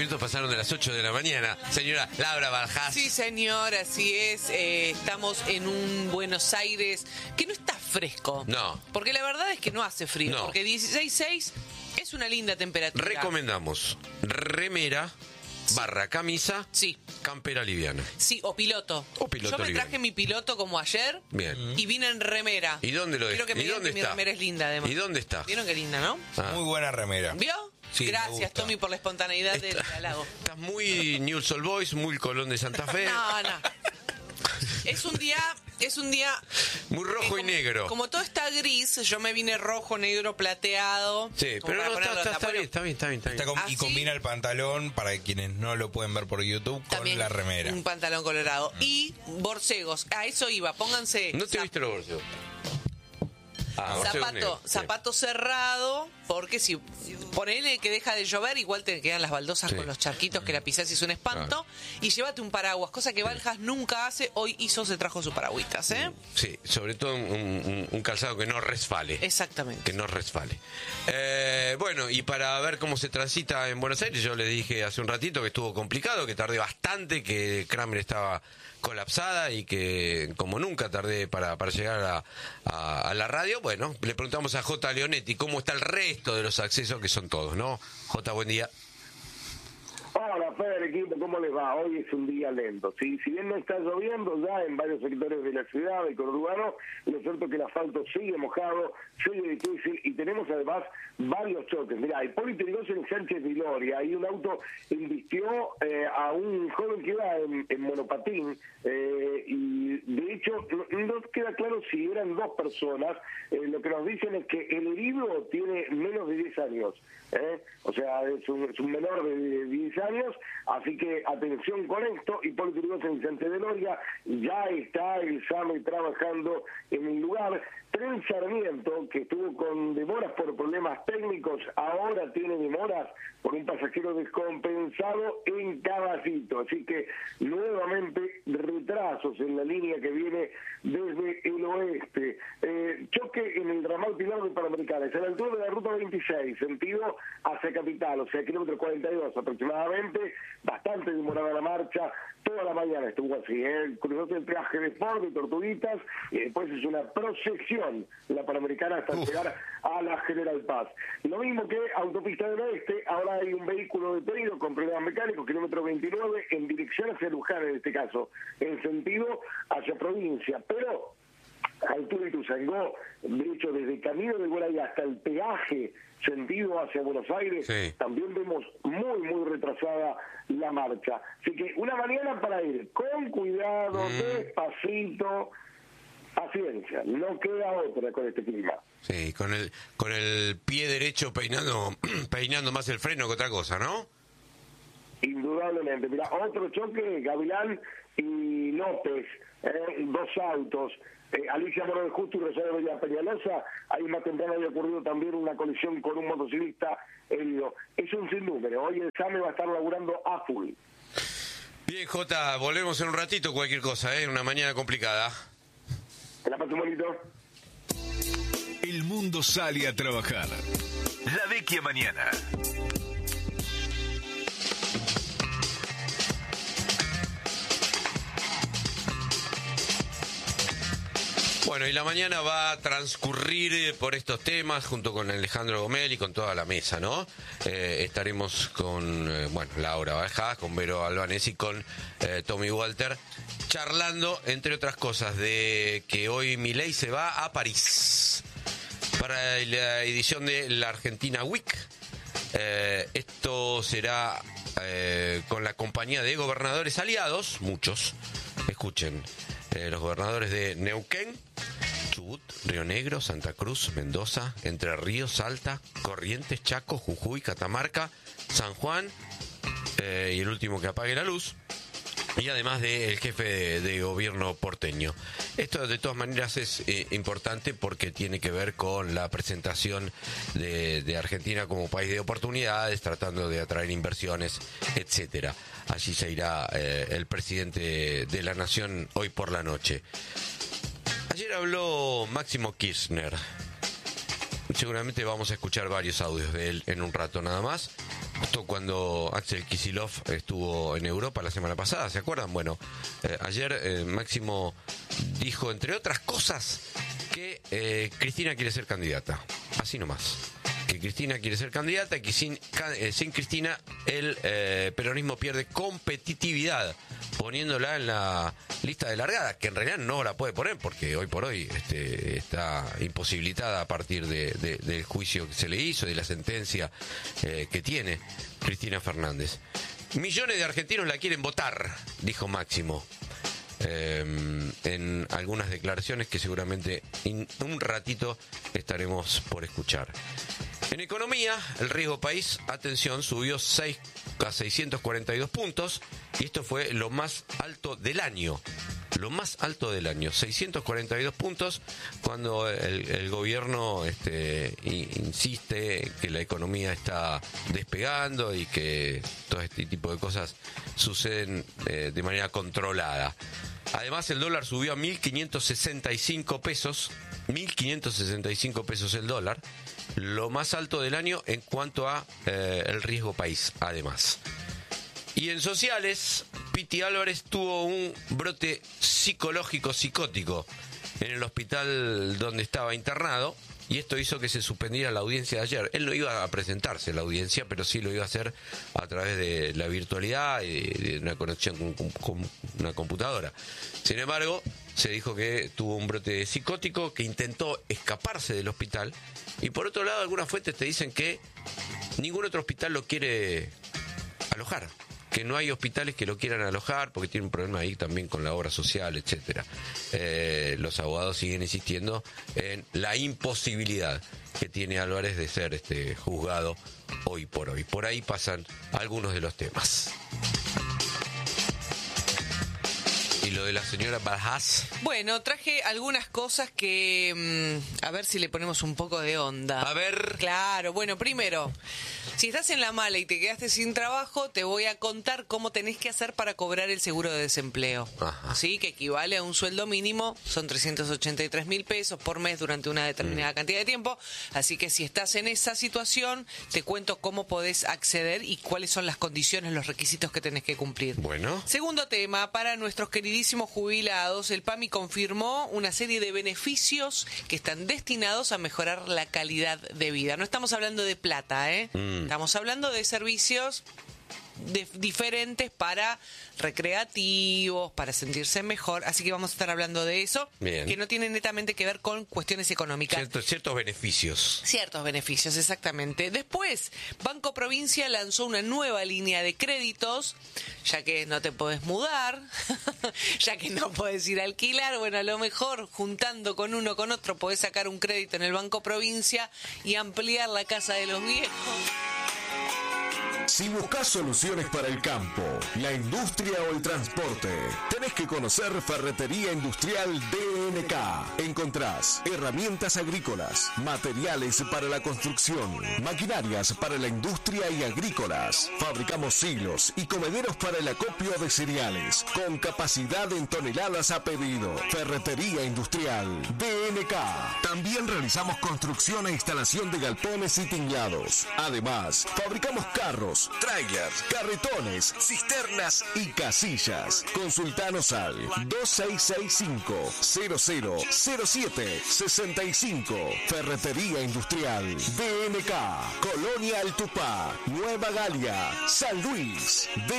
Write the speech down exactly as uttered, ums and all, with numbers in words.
minutos pasaron de las ocho de la mañana. Señora Laura Barjás. Sí, señor, así es. Eh, estamos en un Buenos Aires que no está fresco. No. Porque la verdad es que no hace frío. No. Porque dieciséis punto seis es una linda temperatura. Recomendamos remera, barra camisa, Sí. campera liviana. Sí, o piloto. O piloto Yo me traje liviano. mi piloto como ayer. Bien. Y vine en remera. ¿Y dónde lo Quiero es? que me ¿Y digan dónde que mi está? remera es linda, además. ¿Y dónde está? ¿Vieron qué linda, no? Ah. Muy buena remera. ¿Vio? Sí, me Gracias, gusta. Tommy, por la espontaneidad del Está- halago. Estás muy Newell's Old Boys, muy Colón de Santa Fe. No, no. Es un día, es un día... Muy rojo que y como- negro. Como todo está gris, yo me vine rojo, negro, plateado. Sí, como pero para no, está, ponerlo está, onda. está Bueno, bien, está bien, está bien. Está bien. Está con- ¿Ah, y sí? combina el pantalón, para quienes no lo pueden ver por YouTube, con también la remera. un pantalón colorado. Y borcegos. A eso iba, pónganse... No te zap- viste los bolsos. Ah, bolsos Zapato, negros, sí. zapato cerrado, porque si ponele que deja de llover, igual te quedan las baldosas Sí. con los charquitos que la pisás y es un espanto. Claro. Y llévate un paraguas, cosa que Valjas nunca hace. Hoy hizo, se trajo su paragüitas, ¿eh? Sí, sobre todo un, un- un calzado que no resfale. Exactamente. Que no resfale. Eh, bueno, y para ver cómo se transita en Buenos Aires, yo le dije hace un ratito que estuvo complicado, que tardé bastante, que Kramer estaba colapsada y que como nunca tardé para, para llegar a, a- a la radio. Bueno, le preguntamos a J. Leonetti cómo está el resto de los accesos, que son todos, ¿no? J, buen día. Hola, Fer, equipo, ¿cómo les va? Hoy es un día lento. ¿Sí? Si bien no está lloviendo ya en varios sectores de la ciudad, del conurbano, lo cierto es que el asfalto sigue mojado, sigue difícil y tenemos además varios choques. Mira, Hipólito Yrigoyen en Sánchez de Gloria, ahí un auto embistió eh, a un joven que iba en, en monopatín eh, y de hecho no, no queda claro si eran dos personas. Eh, lo que nos dicen es que el herido tiene menos de diez años. ¿eh? O sea, es un, es un menor de diez años, así que atención con esto. Hipólito Yrigoyen en Sánchez de Gloria, ya está el SAME trabajando en el lugar. Tren Sarmiento, que estuvo con demoras por problemas técnicos, ahora tiene demoras por un pasajero descompensado en Caballito, así que nuevamente retrasos en la línea que viene desde el oeste. Eh, choque en el ramal Pilar de Panamericanas, a la altura de la ruta veintiséis, sentido hacia Capital, o sea, kilómetro cuarenta y dos aproximadamente, bastante demorada la marcha, toda la mañana estuvo así, ¿eh? Cruzó el traje de Ford de Tortuguitas y después es una procesión la Panamericana hasta Uf. llegar a la General Paz. Lo mismo que Autopista del Oeste, ahora hay un vehículo detenido con problemas mecánicos, kilómetro veintinueve, en dirección hacia Luján en este caso, en sentido hacia provincia, pero altura de Ituzaingó, de hecho desde Camino de Guaray hasta el peaje sentido hacia Buenos Aires, Sí. también vemos muy muy retrasada la marcha, así que una mañana para ir con cuidado, Mm. despacito, paciencia, no queda otra con este clima. Sí, con el con el pie derecho peinando peinando más el freno que otra cosa, ¿no? Indudablemente. Mira, otro choque, Gavilán y López, eh, dos autos. Eh, Alicia Moro de Justo y Rosario Villa Peñalosa, ahí más temprano había ocurrido también una colisión con un motociclista herido. Es un sinnúmero, hoy el SAME va a estar laburando a full. Bien, Jota, volvemos en un ratito, cualquier cosa, ¿eh? Una mañana complicada. Que la pase bonito. El mundo sale a trabajar. La Vecchia Mañana. Bueno, y la mañana va a transcurrir eh, por estos temas junto con Alejandro Gomel y con toda la mesa, ¿no? Eh, estaremos con, eh, bueno, Laura Barjás, con Vero Albanesi y con eh, Tommy Walter, charlando, entre otras cosas, de que hoy Milei se va a París para la edición de la Argentina Week. Eh, esto será eh, con la compañía de gobernadores aliados, muchos, escuchen, eh, los gobernadores de Neuquén, Chubut, Río Negro, Santa Cruz, Mendoza, Entre Ríos, Salta, Corrientes, Chaco, Jujuy, Catamarca, San Juan eh, y el último que apague la luz. Y además del jefe de, de gobierno porteño. Esto de todas maneras es eh, importante porque tiene que ver con la presentación de, de Argentina como país de oportunidades, tratando de atraer inversiones, etcétera. Allí se irá eh, el presidente de la nación hoy por la noche. Ayer habló Máximo Kirchner. Seguramente vamos a escuchar varios audios de él en un rato nada más. justo cuando Axel Kicillof estuvo en Europa la semana pasada, ¿se acuerdan? Bueno, eh, ayer eh, Máximo dijo, entre otras cosas, que eh, Cristina quiere ser candidata. Así nomás. Que Cristina quiere ser candidata y que sin, eh, sin Cristina el eh, peronismo pierde competitividad, poniéndola en la lista de largada, que en realidad no la puede poner porque hoy por hoy este, está imposibilitada a partir de, de, del juicio que se le hizo y de la sentencia eh, que tiene Cristina Fernández. Millones de argentinos la quieren votar, dijo Máximo. Eh, en algunas declaraciones que seguramente en un ratito estaremos por escuchar. En economía, el riesgo país, atención, subió seis a seiscientos cuarenta y dos puntos y esto fue lo más alto del año. Lo más alto del año, seiscientos cuarenta y dos puntos, cuando el, el gobierno este, insiste que la economía está despegando y que todo este tipo de cosas suceden eh, de manera controlada. Además, el dólar subió a mil quinientos sesenta y cinco pesos, mil quinientos sesenta y cinco pesos el dólar, lo más alto del año en cuanto a eh, el riesgo país, además. Y en sociales, Piti Álvarez tuvo un brote psicológico psicótico en el hospital donde estaba internado y esto hizo que se suspendiera la audiencia de ayer. Él no iba a presentarse en la audiencia, pero sí lo iba a hacer a través de la virtualidad y de una conexión con, con, con una computadora. Sin embargo, se dijo que tuvo un brote psicótico, que intentó escaparse del hospital y por otro lado algunas fuentes te dicen que ningún otro hospital lo quiere alojar, que no hay hospitales que lo quieran alojar porque tiene un problema ahí también con la obra social, etcétera. Eh, los abogados siguen insistiendo en la imposibilidad que tiene Álvarez de ser este juzgado hoy por hoy. Por ahí pasan algunos de los temas. ¿Y lo de la señora Bajás? Bueno, traje algunas cosas que... Mmm, a ver si le ponemos un poco de onda. A ver. Claro, bueno, primero, si estás en la mala y te quedaste sin trabajo, te voy a contar cómo tenés que hacer para cobrar el seguro de desempleo. Ajá. ¿Sí? Que equivale a un sueldo mínimo, son trescientos ochenta y tres mil pesos por mes durante una determinada mm. cantidad de tiempo. Así que si estás en esa situación, te cuento cómo podés acceder y cuáles son las condiciones, los requisitos que tenés que cumplir. Bueno. Segundo tema, para nuestros queridos jubilados, el PAMI confirmó una serie de beneficios que están destinados a mejorar la calidad de vida. No estamos hablando de plata, ¿eh? Mm. Estamos hablando de servicios de, diferentes para recreativos, para sentirse mejor, así que vamos a estar hablando de eso. Bien. Que no tiene netamente que ver con cuestiones económicas. Ciertos, ciertos beneficios. Ciertos beneficios, exactamente. Después, Banco Provincia lanzó una nueva línea de créditos, ya que no te podés mudar, ya que no podés ir a alquilar, bueno, a lo mejor juntando con uno con otro podés sacar un crédito en el Banco Provincia y ampliar la casa de los viejos. Si buscas soluciones para el campo, la industria o el transporte, tenés que conocer Ferretería Industrial D N K. Encontrás herramientas agrícolas, materiales para la construcción, maquinarias para la industria y agrícolas. Fabricamos silos y comederos para el acopio de cereales, con capacidad en toneladas a pedido. Ferretería Industrial D N K. También realizamos construcción e instalación de galpones y tinglados. Además, fabricamos carros, trailers, carretones, cisternas y casillas. Consultanos al dos seis seis cinco, cero cero cero siete seis cinco. Ferretería Industrial D N K. Colonia El Tupá, Nueva Galia, San Luis.